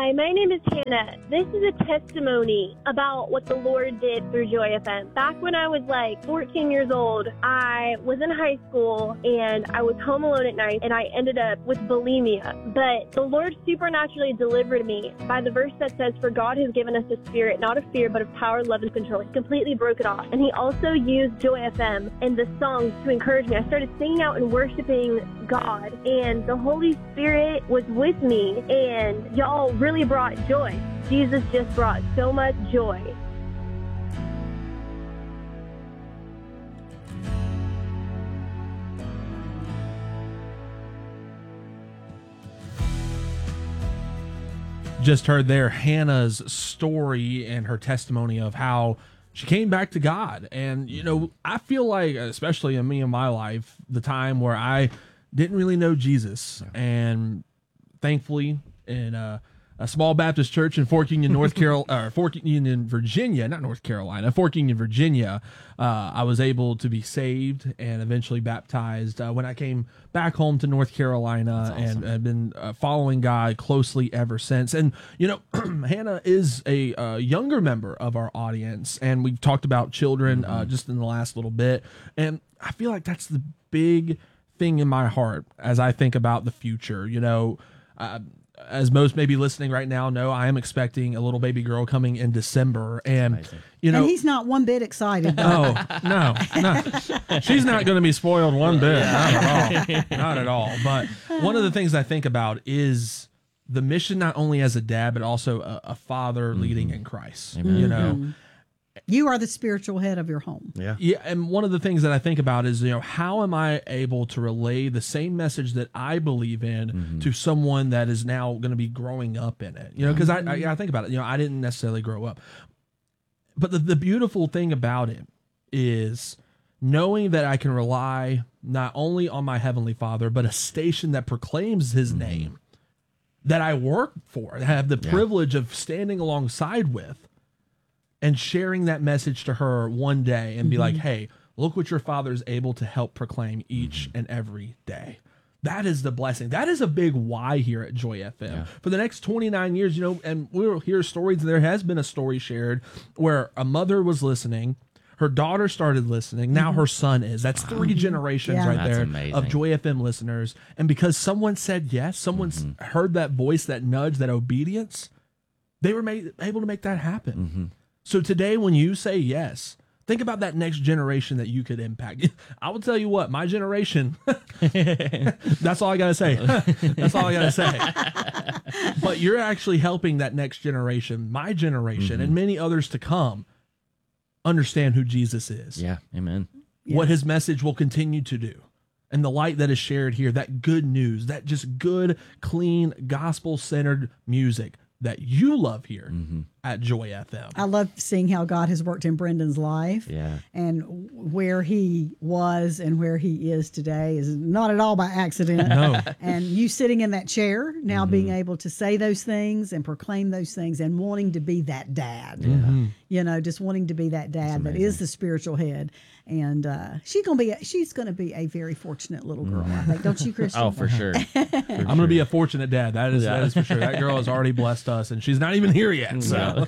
Hi, my name is Hannah. This is a testimony about what the Lord did through Joy FM. Back when I was like 14 years old, I was in high school and I was home alone at night and I ended up with bulimia. But the Lord supernaturally delivered me by the verse that says, "For God has given us a spirit, not of fear, but of power, love, and control." He completely broke it off. And he also used Joy FM and the songs to encourage me. I started singing out and worshiping God, and the Holy Spirit was with me, and y'all really brought joy. Jesus just brought so much joy. Just heard there Hannah's story and her testimony of how she came back to God. And, you know, I feel like, especially in me in my life, the time where I didn't really know Jesus, and thankfully in a small Baptist church in Fork Union, Virginia, I was able to be saved and eventually baptized when I came back home to North Carolina. Awesome. And I've been following God closely ever since. And, you know, Hannah is a younger member of our audience, and we've talked about children just in the last little bit. And I feel like that's the big thing in my heart as I think about the future. You know, as most maybe listening right now know, I am expecting a little baby girl coming in December, and you know, and he's not one bit excited. Oh, no, she's not going to be spoiled one bit, not at all. But one of the things I think about is the mission, not only as a dad, but also a father leading in Christ. Amen. You know. You are the spiritual head of your home. Yeah. And one of the things that I think about is, you know, how am I able to relay the same message that I believe in to someone that is now going to be growing up in it? You know, because I think about it. You know, I didn't necessarily grow up. But the beautiful thing about it is knowing that I can rely not only on my Heavenly Father, but a station that proclaims His name that I work for, that I have the privilege of standing alongside with, and sharing that message to her one day and be like, hey, look what your Father is able to help proclaim each and every day. That is the blessing. That is a big why here at Joy FM. Yeah. For the next 29 years, you know, and we'll hear stories. There has been a story shared where a mother was listening, her daughter started listening, now her son is. That's 3 generations right there of Joy FM listeners. And because someone said yes, someone's heard that voice, that nudge, that obedience, they were able to make that happen. So today, when you say yes, think about that next generation that you could impact. I will tell you what, my generation, that's all I got to say. That's all I got to say. But you're actually helping that next generation, my generation, and many others to come, understand who Jesus is. Yeah, amen. What His message will continue to do. And the light that is shared here, that good news, that just good, clean, gospel-centered music that you love here at Joy FM. I love seeing how God has worked in Brendan's life. Yeah. And where he was and where he is today is not at all by accident. No. And you sitting in that chair now being able to say those things and proclaim those things and wanting to be that dad. You know, just wanting to be that dad that is the spiritual head. And she's going to be a very fortunate little girl, I think. Don't you, Christian? Oh, for sure. I'm going to be a fortunate dad. That is for sure. That girl has already blessed us, and she's not even here yet. So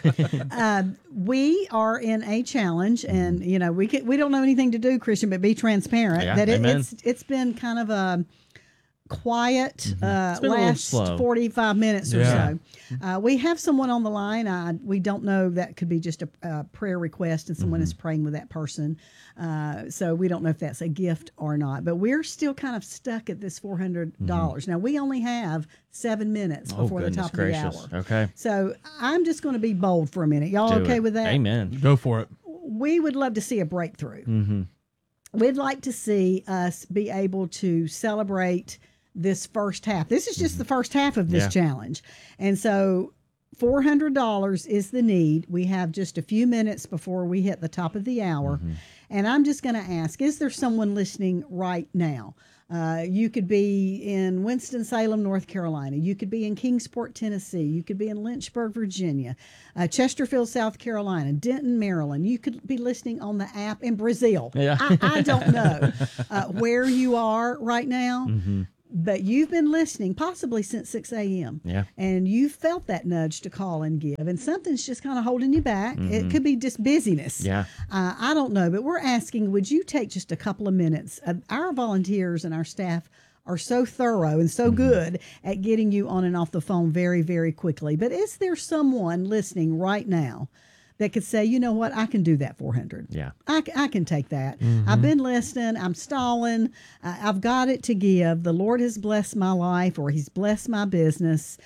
we are in a challenge, and you know we don't know anything to do, Christian, but be transparent. Yeah, that it's been kind of a quiet last 45 minutes or so. We have someone on the line. We don't know, that could be just a prayer request and someone is praying with that person. So we don't know if that's a gift or not, but we're still kind of stuck at this $400. Now we only have 7 minutes before the top of the hour. Okay. So I'm just going to be bold for a minute. Y'all okay with that? Amen. Go for it. We would love to see a breakthrough. We'd like to see us be able to celebrate this first half. This is just the first half of this challenge. And so $400 is the need. We have just a few minutes before we hit the top of the hour. And I'm just going to ask, is there someone listening right now? You could be in Winston-Salem, North Carolina. You could be in Kingsport, Tennessee. You could be in Lynchburg, Virginia, Chesterfield, South Carolina, Denton, Maryland. You could be listening on the app in Brazil. I don't know where you are right now. but you've been listening possibly since 6 a.m. Yeah. And you felt that nudge to call and give, and something's just kind of holding you back. It could be just busyness. Yeah. I don't know, but we're asking, would you take just a couple of minutes? Our volunteers and our staff are so thorough and so good at getting you on and off the phone very, very quickly. But is there someone listening right now that could say, you know what, I can do that 400. Yeah. I can take that. I've been listening. I'm stalling. I've got it to give. The Lord has blessed my life, or he's blessed my business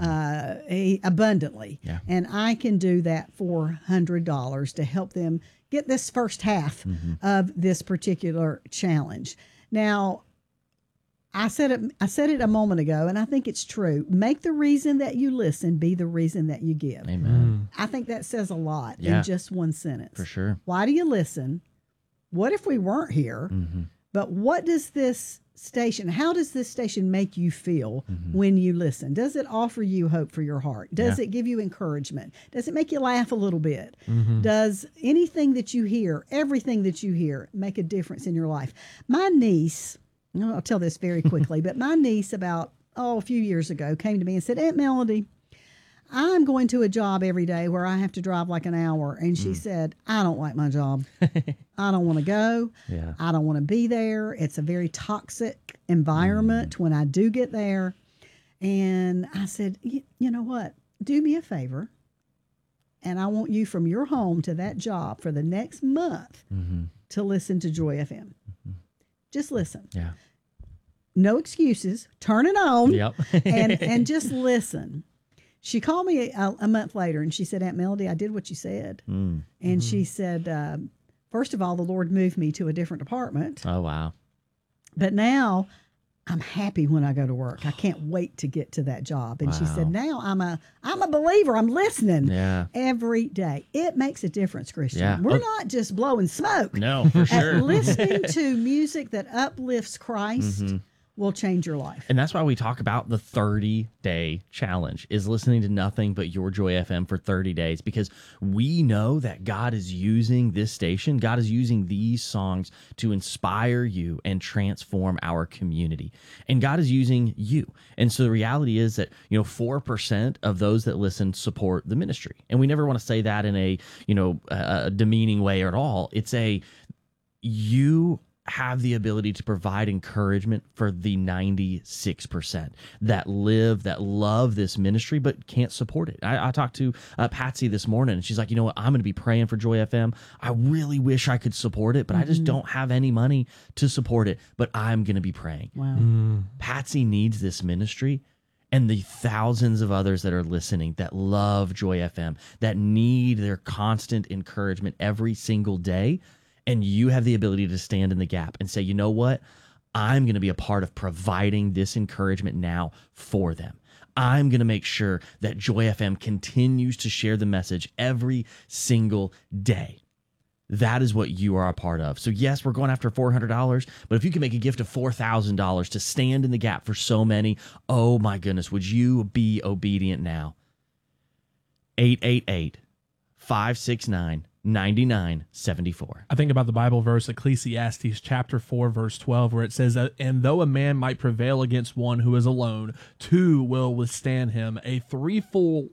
abundantly. Yeah. And I can do that $400 to help them get this first half of this particular challenge. Now, I said it a moment ago, and I think it's true. Make the reason that you listen be the reason that you give. Amen. I think that says a lot Yeah. in just one sentence. For sure. Why do you listen? What if we weren't here? But what does this station, how does this station make you feel when you listen? Does it offer you hope for your heart? Does it give you encouragement? Does it make you laugh a little bit? Does anything that you hear, everything that you hear, make a difference in your life? My niece, I'll tell this very quickly, but my niece about, a few years ago came to me and said, Aunt Melody, I'm going to a job every day where I have to drive like an hour. And she said, I don't like my job. I don't want to go. Yeah. I don't want to be there. It's a very toxic environment when I do get there. And I said, you know what? Do me a favor. And I want you from your home to that job for the next month to listen to Joy FM. Just listen. Yeah. No excuses. Turn it on. Yep. and just listen. She called me a month later and she said, Aunt Melody, I did what you said. And she said, first of all, the Lord moved me to a different department. Oh, wow. But now I'm happy when I go to work. I can't wait to get to that job. And she said, now I'm a believer. I'm listening every day. It makes a difference, Christian. Yeah. We're not just blowing smoke. No, for sure. Listening to music that uplifts Christ will change your life. And that's why we talk about the 30-day challenge, is listening to nothing but Your Joy FM for 30 days, because we know that God is using this station, God is using these songs to inspire you and transform our community. And God is using you. And so the reality is that, 4% of those that listen support the ministry. And we never want to say that in a demeaning way at all. It's you have the ability to provide encouragement for the 96% that love this ministry but can't support it. I talked to Patsy this morning, and she's like, you know what, I'm going to be praying for Joy FM. I really wish I could support it, but I just don't have any money to support it, but I'm going to be praying. Wow. Patsy needs this ministry, and the thousands of others that are listening that love Joy FM, that need their constant encouragement every single day. And you have the ability to stand in the gap and say, you know what? I'm going to be a part of providing this encouragement now for them. I'm going to make sure that Joy FM continues to share the message every single day. That is what you are a part of. So yes, we're going after $400, but if you can make a gift of $4,000 to stand in the gap for so many, oh my goodness, would you be obedient now? 888-569-9974. I think about the Bible verse, Ecclesiastes chapter 4, verse 12, where it says, and though a man might prevail against one who is alone, two will withstand him. A threefold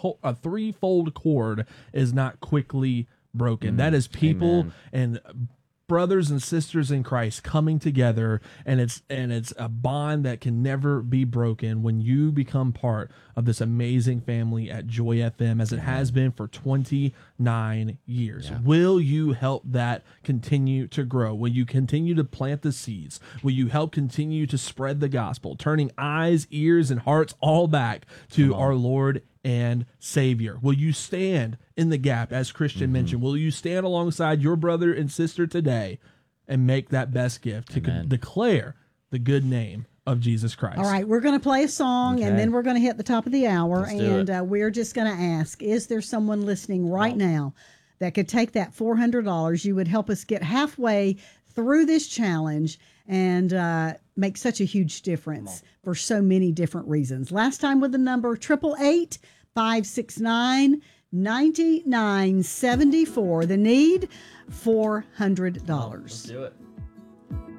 cord is not quickly broken. That is people and brothers and sisters in Christ coming together, and it's a bond that can never be broken when you become part of this amazing family at Joy FM, as it has been for 29 years. Yeah. Will you help that continue to grow? Will you continue to plant the seeds? Will you help continue to spread the gospel, turning eyes, ears, and hearts all back to our Lord and Savior? Will you stand in the gap, as Christian mentioned? Will you stand alongside your brother and sister today and make that best gift to declare the good name of Jesus Christ? All right, we're going to play a song, and then we're going to hit the top of the hour, and we're just going to ask, is there someone listening right now that could take that $400? You would help us get halfway through this challenge and make such a huge difference for so many different reasons. Last time with the number 888-569-9974. The need, $400. Let's do it.